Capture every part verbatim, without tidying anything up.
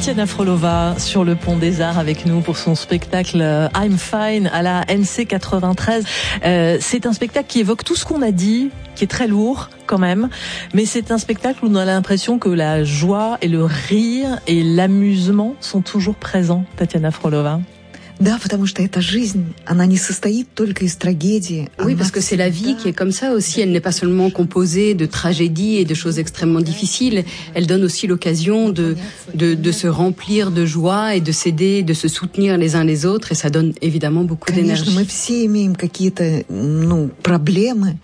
Tatiana Frolova sur le Pont des Arts avec nous pour son spectacle I'm Fine à la N C quatre-vingt-treize. Euh, c'est un spectacle qui évoque tout ce qu'on a dit, qui est très lourd quand même, mais c'est un spectacle où on a l'impression que la joie et le rire et l'amusement sont toujours présents, Tatiana Frolova. Да, потому что эта жизнь, она не состоит только из трагедии. Oui, parce que c'est la vie qui est comme ça aussi. Elle n'est pas seulement composée de tragédies et de choses extrêmement difficiles. Elle donne aussi l'occasion de, de, de se remplir de joie et de s'aider, de se soutenir les uns les autres. Et ça donne évidemment beaucoup d'énergie. Конечно, мы все имеем какие-то, ну, проблемы,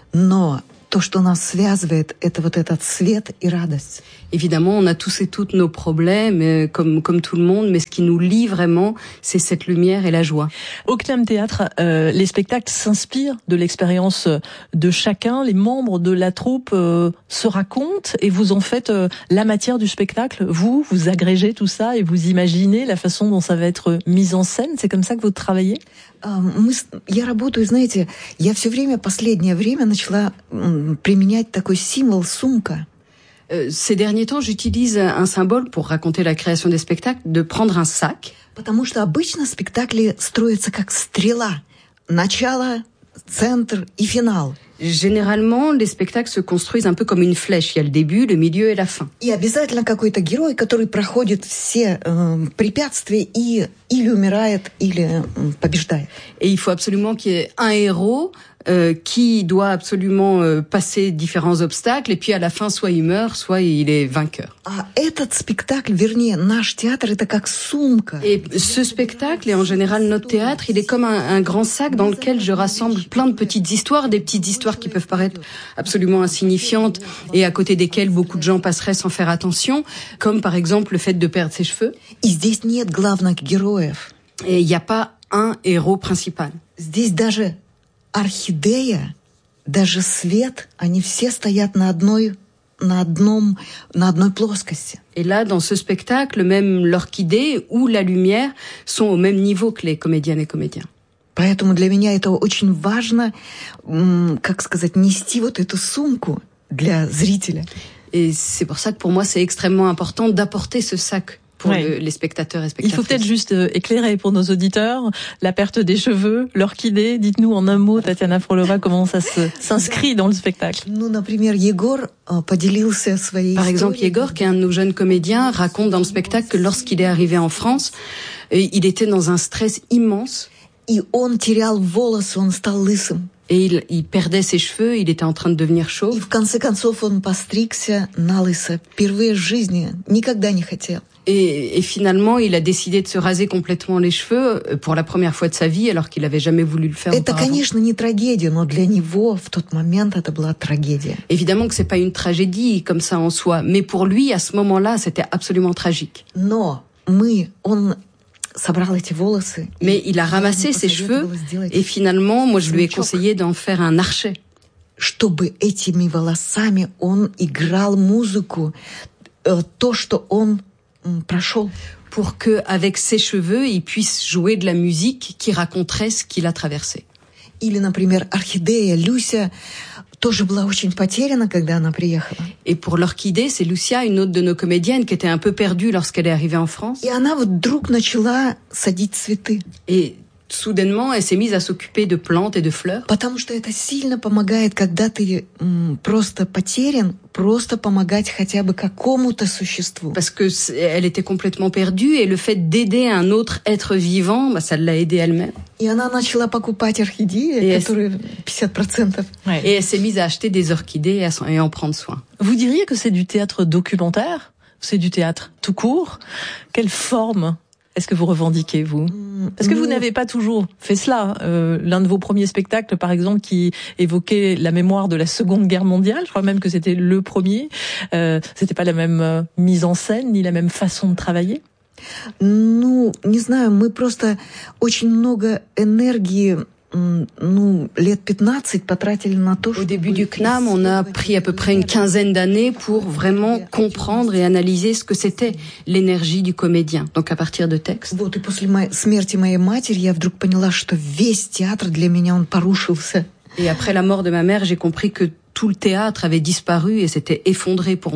но то, что нас связывает, это вот этот свет и радость. Évidemment, on a tous et toutes nos problèmes, comme comme tout le monde, mais ce qui nous lie vraiment, c'est cette lumière et la joie. Au CNAM Théâtre, euh, les spectacles s'inspirent de l'expérience de chacun. Les membres de la troupe euh, se racontent et vous en faites euh, la matière du spectacle. Vous, vous agrégez tout ça et vous imaginez la façon dont ça va être mis en scène. C'est comme ça que vous travaillez? Мы, я работаю, знаете, я все время, последнее время начала применять такой символ сумка. Ces derniers temps, j'utilise un symbole pour raconter la création des spectacles, de prendre un sac. Потому что обычно спектакли строятся как стрела. Начало, центр и финал. Généralement, les spectacles se construisent un peu comme une flèche. Il y a le début, le milieu et la fin. И обязательно какой-то герой, который проходит все э, препятствия и или умирает, или э, побеждает. Et il faut absolument qu'il y ait un héros euh, qui doit absolument euh, passer différents obstacles, et puis à la fin, soit il meurt, soit il est vainqueur. А этот спектакль, вернее, наш театр, это как сумка. Et ce spectacle, et en général notre théâtre, il est comme un, un grand sac dans lequel je rassemble plein de petites histoires, des petites histoires qui peuvent paraître absolument insignifiantes et à côté desquelles beaucoup de gens passeraient sans faire attention, comme par exemple le fait de perdre ses cheveux. И здесь нет главных героев. Et il n'y a pas un héros principal. Здесь даже орхидея, даже свет, они все стоят на одной, на одном, на одной плоскости. Et là, dans ce spectacle, même l'orchidée ou la lumière sont au même niveau que les comédiennes et comédiens. Поэтому для меня это очень важно, как сказать, нести вот эту сумку для зрителя. Et c'est pour ça que pour moi, c'est extrêmement important d'apporter ce sac pour ouais. le, les spectateurs et spectatrices. Il faut peut-être juste éclairer pour nos auditeurs la perte des cheveux, l'orchidée. Dites-nous en un mot, Tatiana Frolova, comment ça se, s'inscrit dans le spectacle. Ну, например, Егор поделился своей Par exemple, Yegor, qui est un de nos jeunes comédiens, raconte dans le spectacle que lorsqu'il est arrivé en France, il était dans un stress immense. И он терял волосы, он стал лысым. Et il, il perdait ses cheveux, il était en train de devenir chauve. И в конце концов он постригся на лысо. Впервые в жизни, никогда не хотел. Et, et finalement, il a décidé de se raser complètement les cheveux pour la première fois de sa vie, alors qu'il avait jamais voulu le faire Это, auparavant. конечно, не трагедия, но для него в тот момент это была трагедия. Évidemment que c'est pas une tragédie comme ça en soi, mais pour lui, à ce moment-là, c'était absolument tragique. Но мы, он собрал эти волосы. Mais il a ramassé ses cheveux, et finalement, moi, je lui ai conseillé d'en faire un archet. Чтобы этими волосами он играл музыку, то, что он прошел. Pour que, avec ses cheveux, il puisse jouer de la musique qui raconterait ce qu'il a traversé. Или, например, орхидея Люся тоже была очень потеряна, когда она приехала. Et pour l'orchidée, c'est Lucia, une autre de nos comédiennes, qui était un peu perdue lorsqu'elle est arrivée en France. И она вдруг начала садить цветы. Et soudainement, elle s'est mise à s'occuper de plantes et de fleurs. Потому что это сильно помогает, когда ты м, просто потерян, просто помогать хотя бы какому-то существу. Parce que elle était complètement perdue, et le fait d'aider un autre être vivant, bah, ça l'a aidée elle-même. И она начала покупать орхидеи, Et которые пятьдесят процентов. Ouais. Et elle s'est mise à acheter des orchidées et à, et à en prendre soin. Vous diriez que c'est du théâtre documentaire? C'est du théâtre tout court? Quelle forme est-ce que vous revendiquez, vous? Parce que vous n'avez pas toujours fait cela. Euh, l'un de vos premiers spectacles, par exemple, qui évoquait la mémoire de la Seconde Guerre mondiale, je crois même que c'était le premier, euh, c'était pas la même euh, mise en scène, ni la même façon de travailler? Ну, не знаю, мы просто очень много энергии, ну, лет пятнадцать потратили на то, Au début du CNAM, on a pris à peu près une quinzaine d'années pour vraiment comprendre et analyser ce que c'était l'énergie du comédien. Donc à partir de textes. Вот, и после моей, смерти моей матери я вдруг поняла, что весь театр для меня, он порушился. Et après la mort de ma mère, j'ai compris que tout le théâtre avait disparu et s'était effondré pour moi.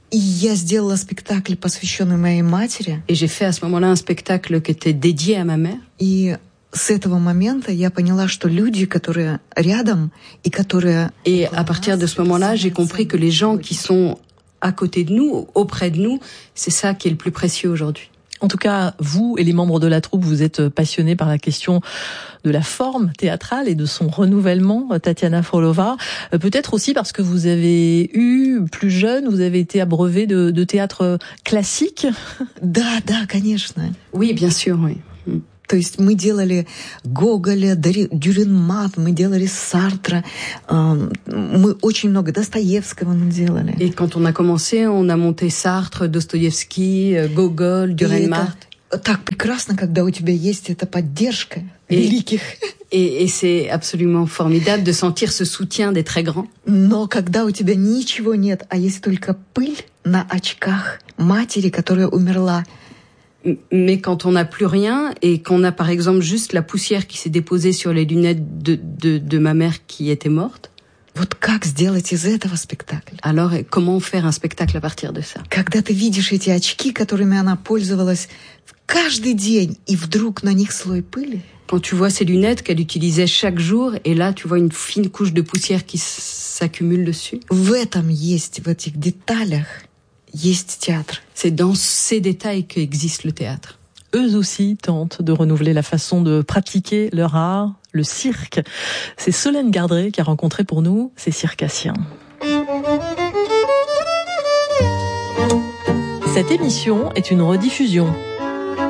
И я сделала спектакль, посвященный моей матери. Et j'ai fait à ce moment-là un spectacle qui était dédié à ma mère. И с этого момента я поняла, что люди, которые рядом и которые... Et à partir de ce moment-là, j'ai compris que les gens qui sont à côté de nous, auprès de nous, c'est ça qui est le plus précieux aujourd'hui. En tout cas, vous et les membres de la troupe, vous êtes passionnés par la question de la forme théâtrale et de son renouvellement, Tatiana Frolova. Peut-être aussi parce que vous avez eu, plus jeune, vous avez été abreuvée de, de théâtre classique. Да, да, конечно. Oui, bien sûr, oui. То есть мы делали Гоголя, Дюренмат, мы делали Сартра, мы очень много Достоевского мы делали. Et quand on a commencé, on a monté Sartre, Dostoïevski, Gogol, Dürrenmatt. Так прекрасно, когда у тебя есть эта поддержка великих. Et, et c'est absolument formidable de sentir ce soutien des très grands. Но когда у тебя ничего нет, а есть только пыль на очках матери, которая умерла. Mais quand on n'a plus rien et qu'on a par exemple juste la poussière qui s'est déposée sur les lunettes de, de, de ma mère qui était morte. Вот как сделать из этого спектакль? Alors, comment faire un spectacle à partir de ça? Когда ты видишь эти очки, которыми она пользовалась каждый день, и вдруг на них слой пыли. Quand tu vois ces lunettes qu'elle utilisait chaque jour, et là tu vois une fine couche de poussière qui s'accumule dessus. В этом есть, в этих деталях, есть тhéâtre. C'est dans ces détails qu'existe le théâtre. Eux aussi tentent de renouveler la façon de pratiquer leur art, le cirque. C'est Solène Gardré qui a rencontré pour nous ces circassiens. Cette émission est une rediffusion.